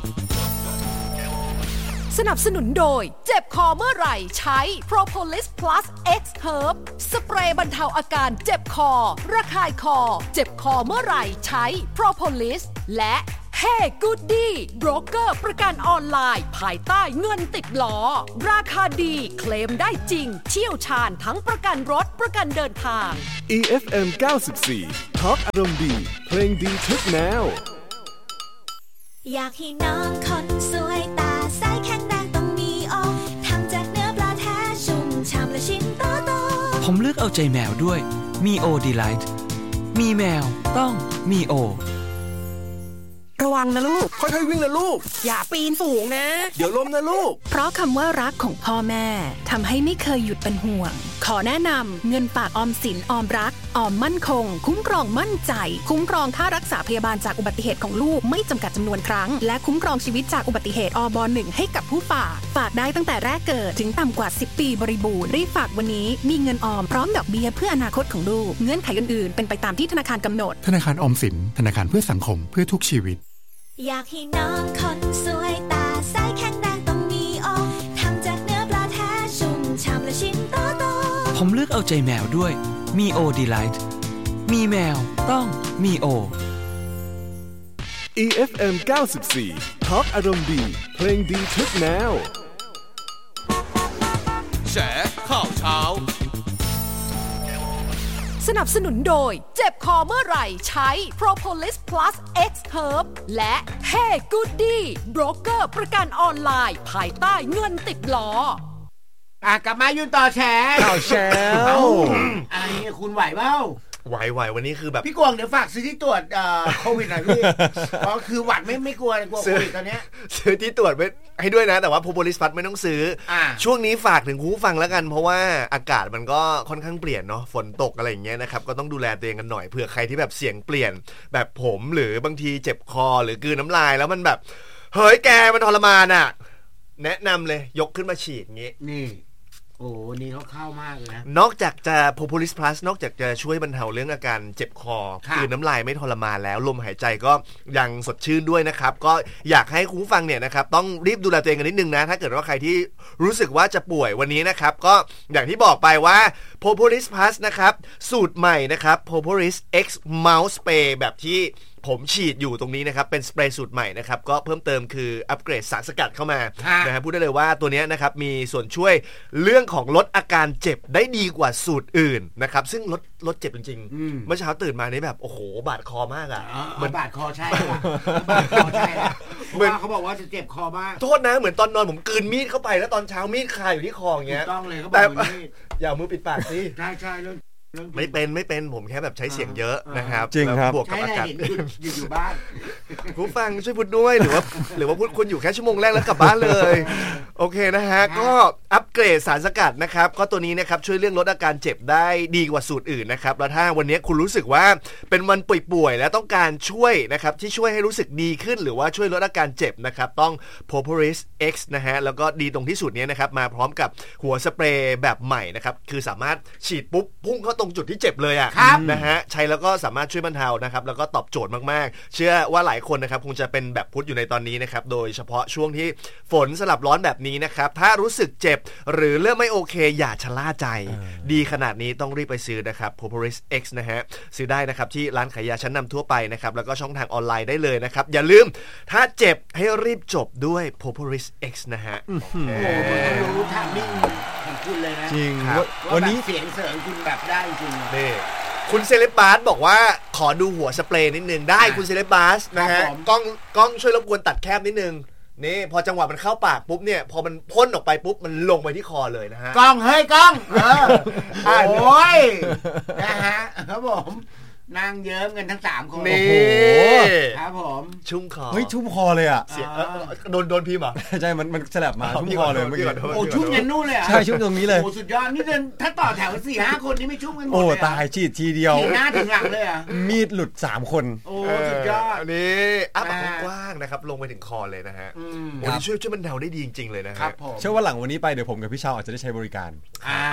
สนับสนุนโดยเจ็บคอเมื่อไหร่ใช้ Propolis Plus X Herb สเปรย์บรรเทาอาการเจ็บคอระคายคอเจ็บคอเมื่อไหร่ใช้ Propolis และHey Goody โบรกเกอร์ประกันออนไลน์ภายใต้เงินติดล้อราคาดีเคลมได้จริงเชี่ยวชาญทั้งประกันรถประกันเดินทางอี เอฟ เอ็ม เก้าสิบสี่ Talk อารมณ์ดีเพลงดีทุกแนวอยากให้น้องคนสวยตาใสแข็งแรงต้องมีโอทำจากเนื้อปลาแท้ชุ่มฉ่ำและชิ้นโตโตผมเลือกเอาใจแมวด้วยมีโอดีไลท์มีแมวต้องมีโอระวังนะลูกค่อยๆวิ่งนะลูกอย่าปีนสูงนะเดี๋ยวล้มนะลูกเพราะคำว่ารักของพ่อแม่ทำให้ไม่เคยหยุดเป็นห่วงขอแนะนำเงินฝากออมสินออมรักออมมั่นคงคุ้มครองมั่นใจคุ้มครองค่ารักษาพยาบาลจากอุบัติเหตุของลูกไม่จำกัดจำนวนครั้งและคุ้มครองชีวิตจากอุบัติเหตุอบหนึ่งให้กับผู้ฝากฝากได้ตั้งแต่แรกเกิดถึงต่ำกว่าสิบปีบริบูรณ์รีบฝากวันนี้มีเงินออมพร้อมดอกเบี้ยเพื่ออนาคตของลูกเงื่อนไขอื่นๆเป็นไปตามที่ธนาคารกำหนดธนาคารออมสินธนาคารเพื่อสังคมเพื่อทุกชีวิตอยากให้น้องคนสวยตาใสแข็งแรงต้องมีโอทำจากเนื้อปลาแท้ชุ่มฉ่ำและชิ้นโตโตผมเลือกเอาใจแมวด้วยมีโอดีไลท์มีแมวต้องมีโออี เอฟ เอ็ม เก้าสิบสี่ Talk อารมณ์ดีเพลงดีทุกแนวแฉข่าวเช้าสนับสนุนโดยเจ็บคอเมื่อไหร่ใช้ Propolis Plus X Herb และ Hey Goody โบรกเกอร์ประกันออนไลน์ภายใต้เงินติดล้ออ่ะกลับมายืนต่อแชร์ข่าวแชร์อะไรเนี่ยคุณไหวเปล่าไหวๆวันนี้คือแบบพี่กวางเดี๋ยวฝากซื้อที่ตรวจโควิดหน่อยพี่เพราะคือหวัดไม่ไม่กลัวกลัวโควิดตอนนี้ซื้อที่ตรวจไว้ให้ด้วยนะแต่ว่า Propolis Plus ไม่ต้องซื้อช่วงนี้ฝากถึงผู้ฟังแล้วกันเพราะว่าอากาศมันก็ค่อนข้างเปลี่ยนเนาะฝนตกอะไรอย่างเงี้ยนะครับก็ต้องดูแลตัวเองกันหน่อยเผื่อใครที่แบบเสี่ยงเปลี่ยนแบบผมหรือบางทีเจ็บคอหรือกลืนน้ำลายแล้วมันแบบเฮ้ยแกมันทรมานอ่ะแนะนำเลยยกขึ้นมาฉีดงี้นี่โอ้นี่เขาเข้ามากเลยนะนอกจากจะ Propolis Plus นอกจากจะช่วยบรรเทาเรื่องอาการเจ็บคอกลืนน้ำลายไม่ทรมานแล้วลมหายใจก็ยังสดชื่นด้วยนะครับก็อยากให้คุณผู้ฟังเนี่ยนะครับต้องรีบดูแลตัวเองกันนิดนึงนะถ้าเกิดว่าใครที่รู้สึกว่าจะป่วยวันนี้นะครับก็อย่างที่บอกไปว่า Propolis Plus นะครับสูตรใหม่นะครับ Propolis X Mouth Spray แบบที่ผมฉีดอยู่ตรงนี้นะครับเป็นสเปรย์สูตรใหม่นะครับก็เพิ่มเติมคืออัปเกรดสารสกัดเข้ามานะฮะพูดได้เลยว่าตัวนี้นะครับมีส่วนช่วยเรื่องของลดอาการเจ็บได้ดีกว่าสูตรอื่นนะครับซึ่งลดลดเจ็บจริงๆเมื่อเช้าตื่นมานี่แบบโอ้โหบาดคอมากอ่ะเหมือนบาดคอใช่บาดคอใช่เหมือนเขาบอกว่าจะเจ็บคอมากโทษนะเหมือนตอนนอนผมกลืนมีดเข้าไปแล้วตอนเช้ามีดคาอยู่ที่คออย่างเงี้ยต้องเลยเขาบอกมีดอย่ามือปิดปากสิใช่ใช่เรื่องไม่เป็นไม่เป็นผมแค่แบบใช้เสียงเยอะนะครับจริงครับบวกกับอากาศอยู่อยู่บ้านผู้ฟังช่วยพูดด้วยหรือว่าหรือว่าพูดคนอยู่แค่ชั่วโมงแรกแล้วกลับบ้านเลยโอเคนะฮะก็อัปเกรดสารสกัดนะครับก็ตัวนี้นะครับช่วยเรื่องลดอาการเจ็บได้ดีกว่าสูตรอื่นนะครับแล้วถ้าวันนี้คุณรู้สึกว่าเป็นวันป่วยๆแล้วต้องการช่วยนะครับที่ช่วยให้รู้สึกดีขึ้นหรือว่าช่วยลดอาการเจ็บนะครับต้อง Propolis X นะฮะแล้วก็ดีตรงที่สูตรนี้นะครับมาพร้อมกับหัวสเปรย์แบบใหม่นะครับคือสามารถฉีดปุ๊บพุ่งเข้าตรงจุดที่เจ็บเลยอ่ะนะฮะใช้แล้วก็สามารถช่วยบรรเทานะครับแล้วก็ตอบโจทย์มากๆเชื่อว่าหลายคนนะครับคงจะเป็นแบบพุทธอยู่ในตอนนี้นะครับโดยเฉพาะช่วงที่ฝนสลับร้อนแบบนี้นะครับถ้ารู้สึกเจ็บหรือเริ่มไม่โอเคอย่าชะล่าใจดีขนาดนี้ต้องรีบไปซื้อนะครับ Propolis X นะฮะซื้อได้นะครับที่ร้านขายยาชั้นนำทั่วไปนะครับแล้วก็ช่องทางออนไลน์ได้เลยนะครับอย่าลืมถ้าเจ็บให้รีบจบด้วย Propolis X นะฮะโอ้โหรู้ทางนิ่งของคุณเลยนะจริงวันนี้เสียงเสริงคุณแบบได้จริงนี่คุณเซเลบาสบอกว่าขอดูหัวสเปรย์นิดนึงได้คุณเซเลบาสนะฮะกล้องกล้องช่วยรบกวนตัดแคบนิดนึงนี่พอจังหวะมันเข้าปากปุ๊บเนี่ยพอมันพ่นออกไปปุ๊บมันลงไปที่คอเลยนะฮะกล้องเฮ้ยกล้องเออโอ้ยนะฮะครับผมนั่งเยิ้มกันทั้งสามคนนี่ครับผมชุ่มคอเฮ้ยชุ่มคอเลยอ่ะเสียโดนโดนพิมพ์อ่ะใช่มันมันสลับมาชุ่มคอเลยเมื่อกี้โอ้ชุ่มยันนู่นเลยอ่ะใช่ชุ่มตรงนี้เลยโอ้สุดยอดนี่เดินถ้าต่อแถวสี่ห้าคนนี่ไม่ชุ่มกันหมดเลยโอ้ตายฉีดทีเดียวหน้าถึงหลังเลยอ่ะมีดหลุดสามคนโอ้สุดยอดนี่อ้าปากกว้างนะครับลงไปถึงคอเลยนะฮะโอ้นี่ช่วยช่วยบรรเทาได้ดีจริงๆเลยนะครับเชื่อว่าหลังวันนี้ไปเดี๋ยวผมกับพี่เชาอาจจะได้ใช้บริการอ่า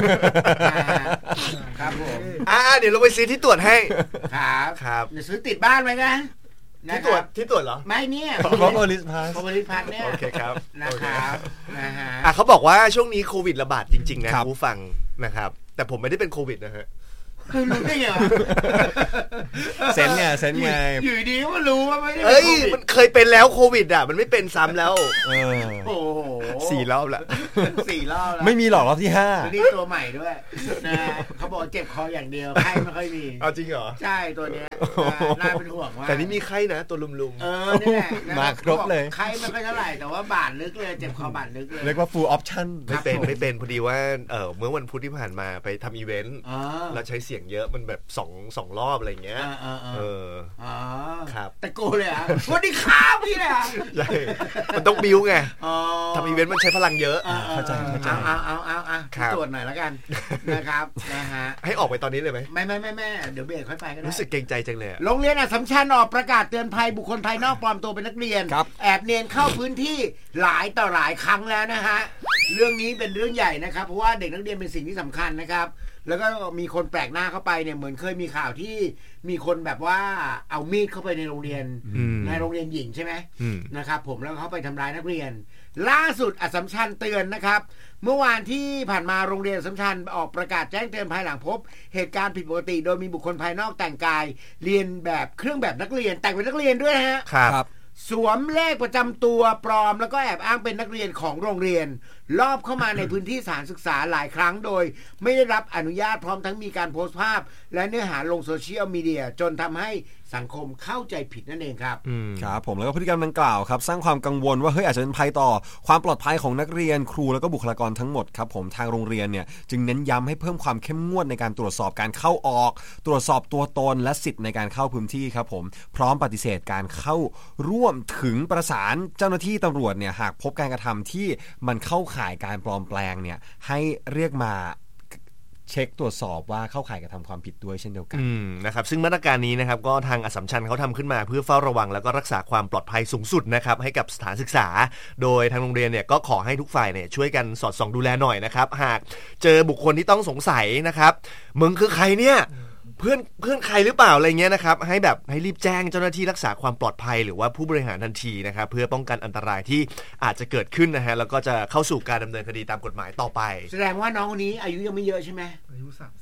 ครับผมอ่าเดี๋ยวเราไปซื้อที่ตรวจให้ครับครับเดี๋ยวซื้อติดบ้านไว้กันที่ตรวจที่ตรวจเหรอไม่เนี่ยพอลิสพาสพอลิสพาสเนี่ยโอเคครับนะครับนะฮะอ่ะเขาบอกว่าช่วงนี้โควิดระบาดจริงๆนะผู้ฟังนะครับแต่ผมไม่ได้เป็นโควิดนะฮะคือรู้ได้ไงวะเซนไงเซนไงอยู่ดีก็มารู้ว่าไม่ได้เอ้ยมันเคยเป็นแล้วโควิดอ่ะมันไม่เป็นซ้ำแล้วโอ้โหสี่รอบละสี่รอบแล้วไม่มีหรอกรอบที่ห้านี่ตัวใหม่ด้วยนะเขาบอกเจ็บคออย่างเดียวไข้ไม่ค่อยมีเอาจริงเหรอใช่ตัวเนี้ยน่าเป็นห่วงว่าแต่นี่มีไข้นะตัวลุมๆเออนี่แหละมาครบเลยไข้ไม่ค่อยเท่าไหร่แต่ว่าบาดลึกเลยเจ็บคอบาดลึกเลยเรียกว่า full option ไม่เป็นไม่เป็นพอดีว่าเออเมื่อวันพุธที่ผ่านมาไปทำอีเวนต์แล้วใช้เสียงเยอะมันแบบสองสองรอบอะไรเงี้ยเออครับแต่โกเลยอ่ะวันนี้ข้าวพี่เลยอ่ะใช่มันต้องบิ้วไงทำอีเวนต์มันใช้พลังเยอะเข้าใจเข้าใจเอาเอาเอาเอาตรวจหน่อยแล้วกันนะครับนะฮะให้ออกไปตอนนี้เลยไหมไม่ไม่ไม่ไม่เดี๋ยวเบรกค่อยไปก็ได้รู้สึกเกรงใจจังเลยโรงเรียนอัสสัมชัญออกประกาศเตือนภัยบุคคลภายนอกปลอมตัวเป็นนักเรียนแอบเนียนเข้าพื้นที่หลายต่อหลายครั้งแล้วนะฮะเรื่องนี้เป็นเรื่องใหญ่นะครับเพราะว่าเด็กนักเรียนเป็นสิ่งที่สำคัญนะครับแล้วก็มีคนแปลกหน้าเข้าไปเนี่ยเหมือนเคยมีข่าวที่มีคนแบบว่าเอามีดเข้าไปในโรงเรียนในโรงเรียนหญิงใช่ไหมนะครับผมแล้วเขาไปทำร้ายนักเรียนล่าสุดอัสสัมชัญเตือนนะครับเมื่อวานที่ผ่านมาโรงเรียนอัสสัมชัญออกประกาศแจ้งเตือนภายหลังพบเหตุการณ์ผิดปกติโดยมีบุคคลภายนอกแต่งกายเรียนแบบเครื่องแบบนักเรียนแต่งเป็นนักเรียนด้วยนะฮะครับสวมเลขประจำตัวปลอมแล้วก็แอบอ้างเป็นนักเรียนของโรงเรียนลอบเข้ามาในพื้นที่สถานศึกษาหลายครั้งโดยไม่ได้รับอนุญาตพร้อมทั้งมีการโพสต์ภาพและเนื้อหาลงโซเชียลมีเดียจนทำให้สังคมเข้าใจผิดนั่นเองครับครับผมแล้วก็พฤติกรรมดังกล่าวครับสร้างความกังวลว่าเฮ้ยอาจจะเป็นภัยต่อความปลอดภัยของนักเรียนครูแล้วก็บุคลากรทั้งหมดครับผมทางโรงเรียนเนี่ยจึงเน้นย้ำให้เพิ่มความเข้มงวดในการตรวจสอบการเข้าออกตรวจสอบตัวตนและสิทธิ์ในการเข้าพื้นที่ครับผมพร้อมปฏิเสธการเข้าร่วมถึงประสานเจ้าหน้าที่ตำรวจเนี่ยหากพบการกระทำที่มันเข้าข่ายการปลอมแปลงเนี่ยให้เรียกมาเช็คตรวจสอบว่าเข้าข่ายกระทำความผิดด้วยเช่นเดียวกันนะครับซึ่งมาตรการนี้นะครับก็ทางอัสสัมชัญเขาทำขึ้นมาเพื่อเฝ้าระวังแล้วก็รักษาความปลอดภัยสูงสุดนะครับให้กับสถานศึกษาโดยทางโรงเรียนเนี่ยก็ขอให้ทุกฝ่ายเนี่ยช่วยกันสอดส่องดูแลหน่อยนะครับหากเจอบุคคลที่ต้องสงสัยนะครับมึงคือใครเนี่ยเพื่อนเพื่อนใครหรือเปล่าอะไรเงี้ยนะครับให้แบบให้รีบแจ้งเจ้าหน้าที่รักษาความปลอดภัยหรือว่าผู้บริหารทันทีนะครับเพื่อป้องกันอันตรายที่อาจจะเกิดขึ้นนะฮะแล้วก็จะเข้าสู่การดำเนินคดีตามกฎหมายต่อไปแสดงว่าน้องคนนี้อายุยังไม่เยอะใช่ไหมอายุสามสิบปี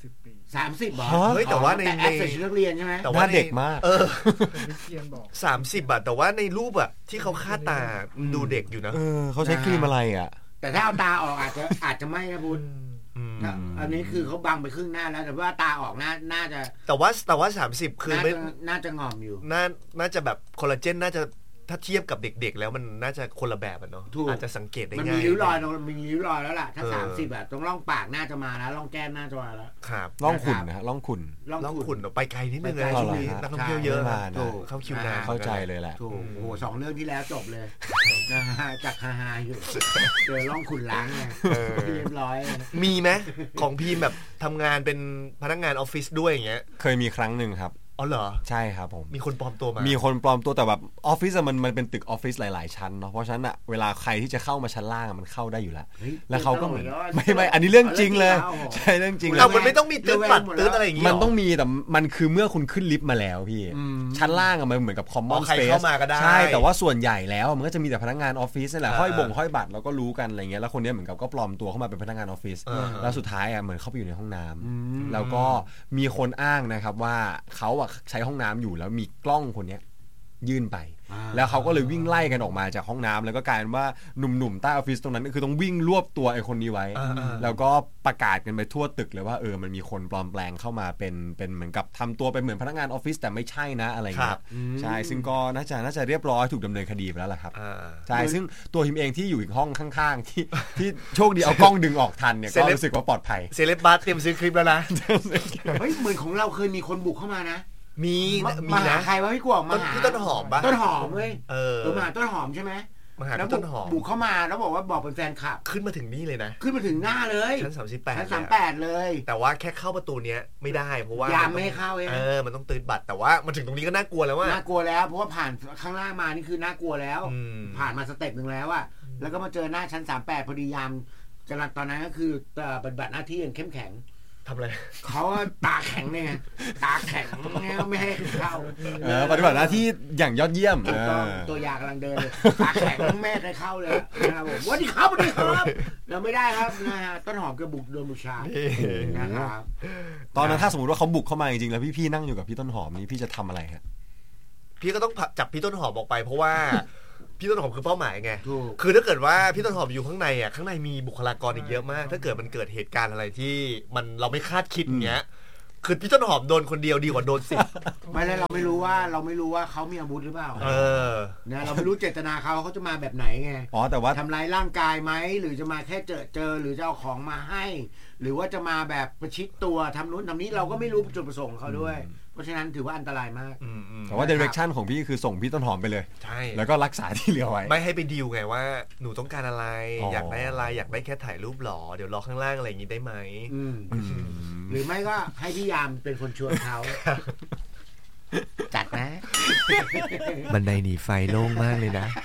สามสิบ บาทเฮ้ยแต่ว่าในแอปใส่ชุดนักเรียนใช่ไหมแต่ว่าเด็กมากเออสามสิบบาทแต่ว่าในรูปอะที่เขาคาดตาดูเด็กอยู่นะเออเขาใช้ครีมอะไรอะแต่ถ้าเอาตาออกอาจจะอาจจะไม่นะบุญอันนี้คือเขาบังไปครึ่งหน้าแล้วแต่ว่าตาออกน่าน่าจะแต่ว่าแต่ว่าสามสิบคือไม่น่าจะงอมอยู่น่าน่าจะแบบคอลลาเจนน่าจะถ้าเทียบกับเด็กๆแล้วมันน่าจะคนละแบบอ่ะเนาะอาจจะสังเกตได้ง่ายมันมีริ้วรอยมันมีริ้วรอยแล้วล่ะถ้าสามสิบอ่ะตรงร่องปากน่าจะมาแล้วร่องแก้มน่าจะมาแล้วครับร่องขุ่นนะร่องขุ่นร่องขุ่นไปไกลนิดนึงเลยช่วงนี้นักท่องเที่ยวเยอะเข้าคิวนานเข้าใจเลยแหละถูกโอ้โหสองเรื่องที่แล้วจบเลยนะฮะจากฮาฮาอยู่เจอร่องขุ่นล้างไงเรียบร้อยมีไหมของพีมแบบทำงานเป็นพนักงานออฟฟิศด้วยอย่างเงี้ยเคยมีครั้งหนึ่งครับอ๋อเหรอใช่ครับผมมีคนปลอมตัวมามีคนปลอมตัวแต่แบบออฟฟิศมันมันเป็นตึกออฟฟิศหลายๆชั้นเนาะเพราะฉะนั้นอะเวลาใครที่จะเข้ามาชั้นล่างมันเข้าได้อยู่แล้วแล้วเขาก็เหมือนไม่ไม่อันนี้เรื่องจริงเลยใช่เรื่องจริงเลยมันไม่ต้องมีตื้นปัดตื้นอะไรอย่างงี้มันต้องมีแต่มันคือเมื่อคุณขึ้นลิฟต์มาแล้วพี่ชั้นล่างอะมันเหมือนกับคอมมอนสเปซใช่แต่ว่าส่วนใหญ่แล้วมันก็จะมีแต่พนักงานออฟฟิศนั่นแหละห้อยบ่งห้อยบัตรเราก็รู้กันอะไรเงี้ยแล้วคนนี้เหมือนกับก็ปลอมตัวเข้ามาเป็นพนักงานออฟฟิศแล้วสุดท้ายอะเหมือนเข้าไปอยู่ในห้องน้ำแล้วก็มีคนอ้างนะครับว่าเขาอะใช้ห้องน้ำอยู่แล้วมีกล้องคนนี้ยื่นไปแล้วเขาก็เลยวิ่งไล่กันออกมาจากห้องน้ำแล้วก็กลายเป็นว่าหนุ่มๆใต้ออฟฟิศตรงนั้นคือต้องวิ่งรวบตัวไอ้คนนี้ไว้แล้วก็ประกาศกันไปทั่วตึกเลยว่าเออมันมีคนปลอมแปลงเข้ามาเป็นเป็นเหมือนกับทำตัวเป็นเหมือนพนักงานออฟฟิศแต่ไม่ใช่นะอะไรเงี้ยใช่ซึ่งก็น่าจะน่าจะเรียบร้อยถูกดำเนินคดีไปแล้วล่ะครับใช่ซึ่งตัวทีมเองที่อยู่อีกห้องข้างๆที่ที่โชคดีเอากล้องดึงออกทันเนี่ยก็รู้สึกว่าปลอดภัยเซเลบบัสเตรียมซื้อคลิปแล้วนะเฮ้ยเหมือนของเราเคยมีคนบุกเข้ามานะมีมีนะใครว่าพี่กวางมาหาพี่ต้นหอมปะต้นหอมเว้ยเออมาหาต้นหอมใช่ไหมมาหาต้นหอมบุกเข้ามาแล้วบอกว่าบอกเป็นแฟนคลับขึ้นมาถึงนี่เลยนะขึ้นมาถึงหน้าเลยชั้นสามสิบแปดชั้นสามแปดเลยแต่ว่าแค่เข้าประตูเนี้ยไม่ได้เพราะว่ายามไม่ให้เข้าเองเออมันต้องตื้นบัตรแต่ว่ามาถึงตรงนี้ก็น่ากลัวแล้วว่าน่ากลัวแล้วเพราะว่าผ่านข้างล่างมานี่คือน่ากลัวแล้วผ่านมาสเต็ปนึงแล้วอะแล้วก็มาเจอหน้าชั้นสามแปดพอดียามกำลังตอนนั้นก็คือปฏิบัติหน้าที่อย่างเข้มแข็งทำอะไรเขาตาแข็งเนี่ยตาแข็งเนี่ยไม่ให้เข้าปฏิบัติหน้าที่อย่างยอดเยี่ยมตัวยากำลังเดินเลยตาแข็งแม่ให้เข้าเลยนะครับผมวันนี้เข้าวันนี้ครับเราไม่ได้ครับนะฮะต้นหอมกระบุกโดนบูชานะครับตอนนั้นถ้าสมมติว่าเขาบุกเข้ามาจริงๆแล้วพี่ๆนั่งอยู่กับพี่ต้นหอมนี่พี่จะทำอะไรฮะพี่ก็ต้องจับพี่ต้นหอมออกไปเพราะว่าพี่ต้นหอมคือเป้าหมายไงคือถ้าเกิดว่าพี่ต้นหอมอยู่ข้างในอ่ะข้างในมีบุคลากรอีกเยอะมากถ้าเกิดมันเกิดเหตุการณ์อะไรที่มันเราไม่คาดคิดอย่างเงี้ยคือพี่ต้นหอมโดนคนเดียวดีกว่าโดนสิบไม่แล้วเราไม่รู้ว่าเราไม่รู้ว่าเขามีอาวุธหรือเปล่าเออเนี่ยเราไม่รู้เจตนาเขาเขาจะมาแบบไหนไงอ๋อแต่ว่าทำร้ายร่างกายไหมหรือจะมาแค่เจอเจอหรือจะเอาของมาให้หรือว่าจะมาแบบประชิดตัวทำนู้นทำนี้เราก็ไม่รู้จุดประสงค์เขาด้วยเพราะฉะนั้นถือว่าอันตรายมากแต่ว่า direction ของพี่คือส่งพี่ต้นหอมไปเลยใช่แล้วก็รักษาที่เหลือไว้ไม่ให้ไปดีลไงว่าหนูต้องการอะไร อ, อยากได้อะไรอยากได้แค่ถ่ายรูปหรอเดี๋ยวรอข้างล่างอะไรอย่างนี้ได้ไหมหรือไม่ก็ให้พี่ยามเป็นคนชวนเขาจัดนะบันไดหนีไฟโล่งมากเลยนะ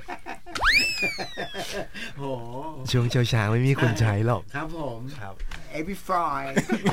โหช่วงเช้าๆไม่มีคนใช้หรอกครับผมครับเอพิฟรอย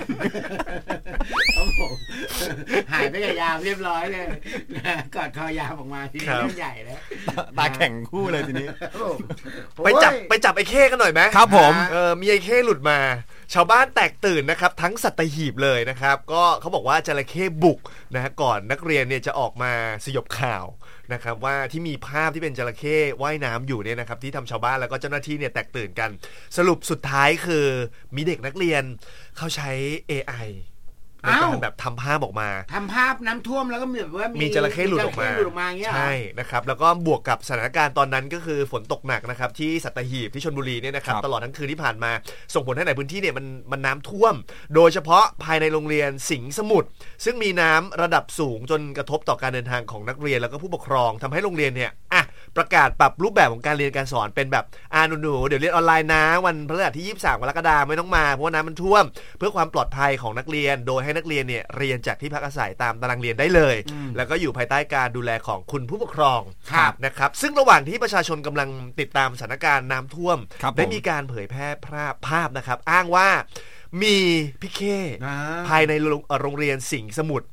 ครับผมหายไปกับยามเรียบร้อยเลยกอดคอยามออกมาทีนี้เรื่องใหญ่แล้วตาแข็งคู่เลยทีนี้ไปจับไปจับไอ้เข้กันหน่อยไหมครับผมเออมีไอ้เข้หลุดมาชาวบ้านแตกตื่นนะครับทั้งสัตหีบเลยนะครับก็เขาบอกว่าจระเข้บุกนะฮะก่อนนักเรียนเนี่ยจะออกมาสยบข่าวนะครับว่าที่มีภาพที่เป็นจระเข้ว่ายน้ำอยู่เนี่ยนะครับที่ทำชาวบ้านแล้วก็เจ้าหน้าที่เนี่ยแตกตื่นกันสรุปสุดท้ายคือมีเด็กนักเรียนเขาใช้ เอ ไอ ในการแบบทำภาพออกมาทำภาพน้ำท่วมแล้วก็แบบว่ามีจระเข้หลุดออกมาใช่นะครับแล้วก็บวกกับสถานการณ์ตอนนั้นก็คือฝนตกหนักนะครับที่สัตหีบที่ชลบุรีเนี่ยนะครับตลอดทั้งคืนที่ผ่านมาส่งผลให้ในพื้นที่เนี่ยมันมันน้ำท่วมโดยเฉพาะภายในโรงเรียนสิงห์สมุทรซึ่งมีน้ำระดับสูงจนกระทบต่อการเดินทางของนักเรียนแล้วก็ผู้ปกครองทำให้โรงเรียนเนี่ยอ่ะประกาศปรับรูปแบบของการเรียนการสอนเป็นแบบอ่าหนูๆเดี๋ยวเรียนออนไลน์นะวันพฤหัสที่ยี่สิบสามกรกฎาคมไม่ต้องมาเพราะว่าน้ำมันท่วมเพื่อความปลอดภัยของนักเรียนโดยให้นักเรียนเนี่ยเรียนจากที่พักอาศัยตามตารางเรียนได้เลยแล้วก็อยู่ภายใต้การดูแลของคุณผู้ปกครองนะครับซึ่งระหว่างที่ประชาชนกำลังติดตามสถานการณ์น้ำท่วมได้มีการเผยแพร่ภาพภาพนะครับอ้างว่ามีพี่เคภายในโรงเรียนสิงห์สมุทร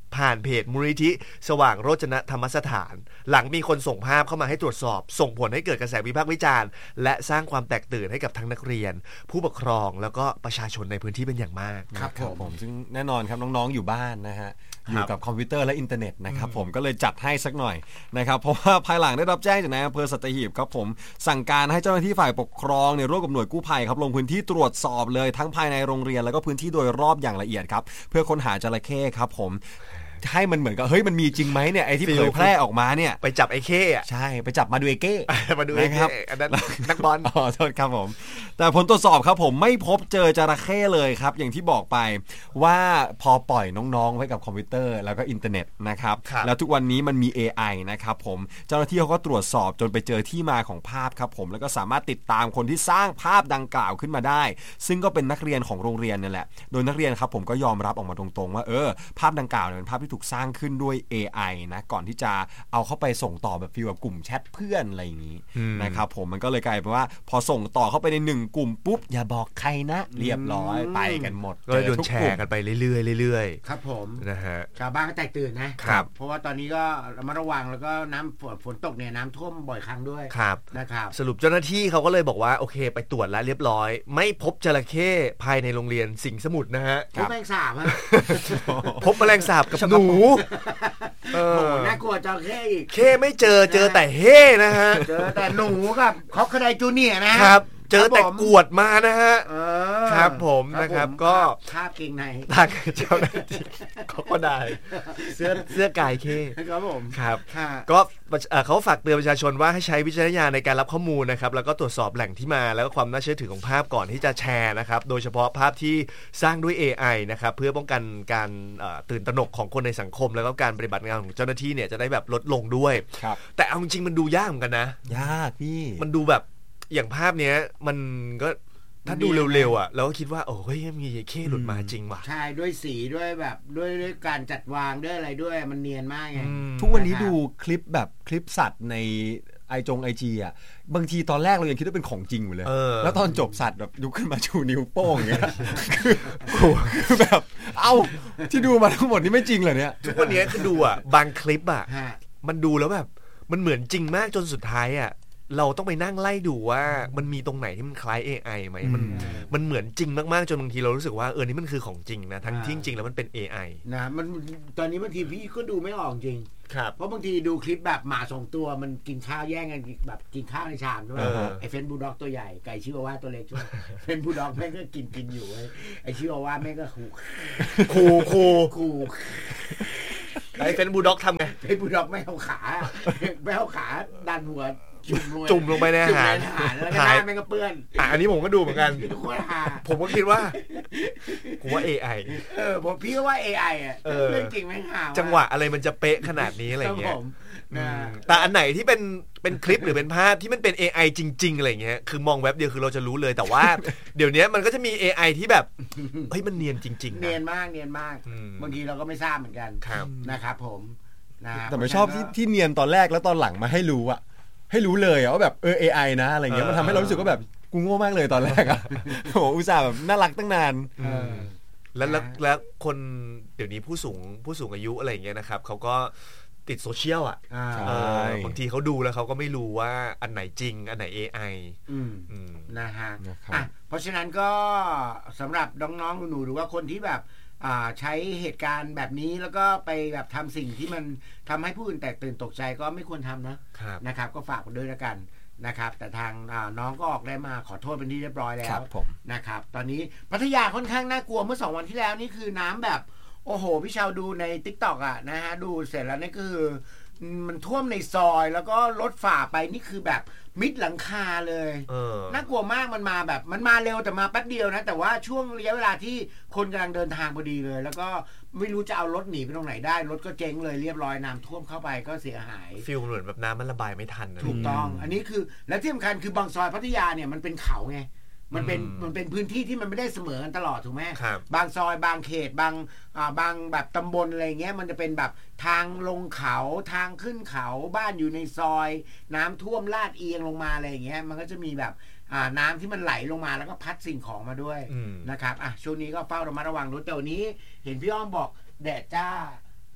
ผ่านเพจมูลนิธิสว่างโรจนธรรมสถานหลังมีคนส่งภาพเข้ามาให้ตรวจสอบส่งผลให้เกิดกระแสวิพากษ์วิจารณ์และสร้างความแตกตื่นให้กับทั้งนักเรียนผู้ปกครองแล้วก็ประชาชนในพื้นที่เป็นอย่างมากครับผมซึ่งแน่นอนครับน้องๆอยู่บ้านนะฮะอยู่กับคอมพิวเตอร์และอินเทอร์เน็ตนะครับผมก็เลยจัดให้สักหน่อยนะครับเพราะว่าภายหลังได้รับแจ้งจากนายอำเภอสัตหีบครับผมสั่งการให้เจ้าหน้าที่ฝ่ายปกครองเนี่ยร่วมกับหน่วยกู้ภัยครับลงพื้นที่ตรวจสอบเลยทั้งภายในโรงเรียนแล้วก็พื้นที่โดยรอบอย่างละเอียดครับเพื่อค้นหาจระเข้ครับผมให้มันเหมือนกับเฮ้ยมันมีจริงไหมเนี่ยไอ้ที่เผยแพร่ออกมาเนี่ยไปจับไอ้เข้อะใช่ไปจับมาดูไอ้เก้มาดูไอ้เก้อันนั้นนักบอลอ๋อโทษครับผมแต่ผลตรวจสอบครับผมไม่พบเจอจระเข้เลยครับอย่างที่บอกไปว่าพอปล่อยน้องๆไว้กับคอมพิวเตอร์แล้วก็อินเทอร์เน็ตนะครับแล้วทุกวันนี้มันมี เอ ไอ นะครับผมเจ้าหน้าที่เขาก็ตรวจสอบจนไปเจอที่มาของภาพครับผมแล้วก็สามารถติดตามคนที่สร้างภาพดังกล่าวขึ้นมาได้ซึ่งก็เป็นนักเรียนของโรงเรียนนี่แหละโดยนักเรียนครับผมก็ยอมรับออกมาตรงๆว่าเออภาพดังกล่าวเนี่ยเป็นภาพที่ถูกสร้างขึ้นด้วย เอ ไอ นะก่อนที่จะเอาเข้าไปส่งต่อแบบฟีลแบบกลุ่มแชทเพื่อนอะไรอย่างนี้นะครับผมมันก็เลยกลายเป็นว่าพอส่งต่อเข้าไปในหนึ่งกลุ่มปุ๊บอย่าบอกใครนะเรียบร้อยไปกันหมดก็โดนแชร์กันไปเรื่อยๆเรื่อยๆครับผมนะฮะชาวบ้านก็แตกตื่นนะครับเพราะว่าตอนนี้ก็ระมัดระวังแล้วก็น้ำฝนฝนตกเนี่ยน้ำท่วมบ่อยครั้งด้วยครับนะครับสรุปเจ้าหน้าที่เขาก็เลยบอกว่าโอเคไปตรวจแล้วเรียบร้อยไม่พบจระเข้ภายในโรงเรียนสิงห์สมุทรนะฮะพบแมลงสาบฮะพบแมลงสาบกับหนูโอ้น่ากลัวจระเข้อีกเข้ไม่เจอเจอแต่เฮ่นะฮะเจอแต่หนูกับคอกคดายจูเนียร์นะครับเจอแต่กวดมานะฮะครับผมนะครับก็ภาพเกงในทางเจ้าหน้าที่เขาก็ได้เสื้อเสื้อกายเคครับผมครับก็เขาฝากเตือนประชาชนว่าให้ใช้วิจารณญาณในการรับข้อมูลนะครับแล้วก็ตรวจสอบแหล่งที่มาแล้วก็ความน่าเชื่อถือของภาพก่อนที่จะแชร์นะครับโดยเฉพาะภาพที่สร้างด้วย เอ ไอ นะครับเพื่อป้องกันการตื่นตระหนกของคนในสังคมแล้วก็การปฏิบัติงานของเจ้าหน้าที่เนี่ยจะได้แบบลดลงด้วยแต่เอาจริงมันดูยากเหมือนกันนะยากพี่มันดูแบบอย่างภาพเนี้ยมันก็ถ้าดูเร็วๆอ่ะเราก็คิดว่าโอ้ยมีเข้หลุดมาจริงว่ะใช่ด้วยสีด้วยแบบด้วยด้วยการจัดวางด้วยอะไรด้วยมันเนียนมากไงทุกวันนี้ดูคลิปแบบคลิปสัตว์ในไอจงไอจีอ่ะบางทีตอนแรกเรายังคิดว่าเป็นของจริงอยู่เลยแล้วตอนจบสัตว์แบบยกขึ้นมาชูนิ้วโป้งอย่างเงี้ยคือแบบเอ้าที่ดูมาทั้งหมดนี่ไม่จริงเหรอเนี่ยทุกวันนี้คือดูอ่ะบางคลิปอ่ะมันดูแล้วแบบมันเหมือนจริงมากจนสุดท้ายอ่ะเราต้องไปนั่งไล่ดูว่ามันมีตรงไหนที่มันคล้าย เอ ไอ ไหมมันมันเหมือนจริงมากๆจนบางทีเรารู้สึกว่าเออนี่มันคือของจริงนะทั้งที่จริงแล้วมันเป็น เอ ไอนะมันตอนนี้บางทีพี่ก็ดูไม่ออกจริงครับเพราะบางทีดูคลิปแบบหมาสองตัวมันกินข้าวแย่งกันแบบกินข้าวในชามใช่ไหมไอเฟนบูลด็อกตัวใหญ่ไก่ชิวาว่าตัวเล็กใช่ไหมเฟนบูลด็อกแม่งก็กินกินอยู่ไอชิวาว่าแม่งก็ขู่ขู่ขู่ขู่ไอเฟนบูลด็อกทำไงเฟนบูลด็อกไม่เอาขาไม่เอาขาดันหัวจุ่มลงไปในอาหารแล้วก็หน้าแม่งก็เปื้อนอ่ะอันนี้ผมก็ดูเหมือนกันผมก็คิดว่าผมว่า เอ ไอเออผมพี่ก็ว่า เอ ไอ อ่ะเรื่องจริงแม่งหาจังหวะอะไรมันจะเป๊ะขนาดนี้อะไรเงี้ยแต่อันไหนที่เป็นเป็นคลิปหรือเป็นภาพที่มันเป็น เอ ไอ จริงๆอะไรเงี้ยคือมองแว็บเดียวคือเราจะรู้เลยแต่ว่าเดี๋ยวนี้มันก็จะมี เอ ไอ ที่แบบเฮ้ยมันเนียนจริงๆเนียนมากเนียนมากบางทีเราก็ไม่ทราบเหมือนกันนะครับผมแต่ไม่ชอบที่ที่เนียนตอนแรกแล้วตอนหลังมาให้รู้อะให้รู้เลยว่าแบบเออ เอ ไอ นะอะไรเงี้ยมันทำให้เรารู้สึกว่าแบบกูโง่มากเลยตอนแรกอะโหอุตส่าห์แบบน่ารักตั้งนานแล้วแล้วแล้วคนเดี๋ยวนี้ผู้สูงผู้สูงอายุอะไรเงี้ยนะครับเขาก็ติดโซเชียลอ่ะบางทีเขาดูแล้วเขาก็ไม่รู้ว่าอันไหนจริงอันไหน เอ ไอนะฮะเพราะฉะนั้นก็สำหรับน้องๆหนูๆหรือว่าคนที่แบบใช้เหตุการณ์แบบนี้แล้วก็ไปแบบทำสิ่งที่มันทำให้ผู้อื่นแตกตื่นตกใจก็ไม่ควรทำนะนะครับก็ฝากกันด้วยละกันนะครับแต่ทางน้องก็ออกได้มาขอโทษเป็นที่เรียบร้อยแล้วนะครับตอนนี้พัทยาค่อนข้างน่ากลัวเมื่อสองวันที่แล้วนี่คือน้ำแบบโอ้โหพี่ชาวดูใน ติ๊กต็อก อ่ะนะฮะดูเสร็จแล้วนี่คือมันท่วมในซอยแล้วก็รถฝ่าไปนี่คือแบบมิดหลังคาเลยน่ากลัวมากมันมาแบบมันมาเร็วแต่มาแป๊บเดียวนะแต่ว่าช่วงระยะเวลาที่คนกำลังเดินทางพอดีเลยแล้วก็ไม่รู้จะเอารถหนีไปตรงไหนได้รถก็เจ๊งเลยเรียบร้อยน้ำท่วมเข้าไปก็เสียหายฟิลเหมือนแบบน้ำมันระบายไม่ทันถูกต้องอันนี้คือและที่สำคัญคือบางซอยพัทยาเนี่ยมันเป็นเขาไงมันเป็นมันเป็นพื้นที่ที่มันไม่ได้เสมอกันตลอดถูกไหมบางซอยบางเขตบางอ่าบางแบบตำบลอะไรเงี้ยมันจะเป็นแบบทางลงเขาทางขึ้นเขาบ้านอยู่ในซอยน้ำท่วมลาดเอียงลงมาอะไรอย่างเงี้ยมันก็จะมีแบบอ่าน้ำที่มันไหลลงมาแล้วก็พัดสิ่งของมาด้วยนะครับอ่ะช่วงนี้ก็เฝ้าระมัดระวังด้วยแต่วันนี้เห็นพี่อ้อมบอกแดดจ้า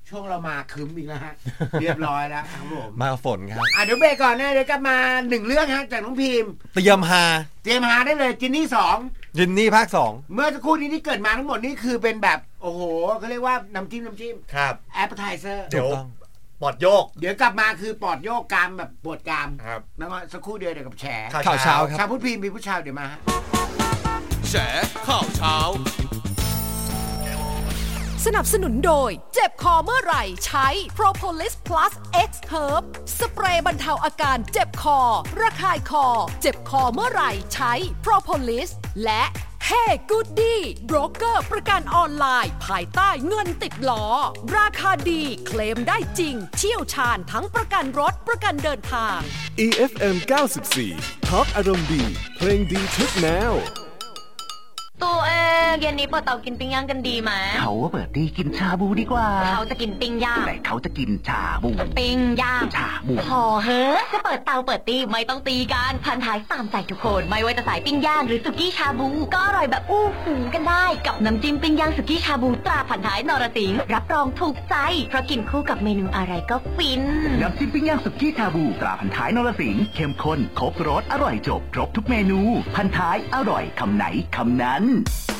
ช่วงเรามาคืมอีกแล้วฮะ เรียบร้อยแล้วครับผมมาฝนครับอ่ะเดี๋ยวเบรกก่อนนะเดี๋ยวกลับมาหนึ่งเรื่องฮะจากน้องพิมพ์เตรียมฮาเตรียมฮาได้เลยจินนี่สองจินนี่ภาคสองเมื่อสักครู่นี้ที่เกิดมาทั้งหมดนี่คือเป็นแบบโอ้โหเขาเรียกว่าน้ำจิ้มน้ำจิ้มครับแอปเปอร์ไทเซอร์เดี๋ยวปอดโยกเดี๋ยวกลับมาคือปอดโยกกรามแบบปวดกรามครับแล้วก็สักครู่เดียวเดี๋ยวกับแฉข่าวเช้าครับชาวพุทธพิมพ์มีผู้ชายเดี๋ยวมาแฉข่าวเช้าสนับสนุนโดยเจ็บคอเมื่อไหร่ใช้ Propolis Plus X Herb สเปรย์บรรเทาอาการเจ็บคอระคายคอเจ็บคอเมื่อไหร่ใช้ Propolis และ Hey Goody โบรกเกอร์ประกันออนไลน์ภายใต้เงินติดล้อราคาดีเคลมได้จริงเชี่ยวชาญทั้งประกันรถประกันเดินทางอี เอฟ เอ็ม เก้าสิบสี่ Talk อารมณ์ดีเพลงดีทุกแนวตัวเองเย็นนี้เปิดเตากินปิ้งย่างกันดีไหมเขาเปิดตีกินชาบูดีกว่าเขาจะกินปิ้งย่างแต่เขาจะกินชาบูปิ้งย่างชาบูพอเฮ้อจะเปิดเตาเปิดตีไม่ต้องตีกันพันท้ายตามใจทุกคนไม่ว่าจะสายปิ้งย่างหรือสุกี้ชาบูก็อร่อยแบบอู้หูกันได้กับน้ำจิ้มปิ้งย่างสุกี้ชาบูตราพันท้ายนรสิงห์รับรองถูกใจเพราะกินคู่กับเมนูอะไรก็ฟินน้ำจิ้มปิ้งย่างสุกี้ชาบูตราพันท้ายนรสิงห์เข้มข้นครบรสอร่อยจบครบทุกเมนูพันท้ายอร่อยคำไหนคำนั้น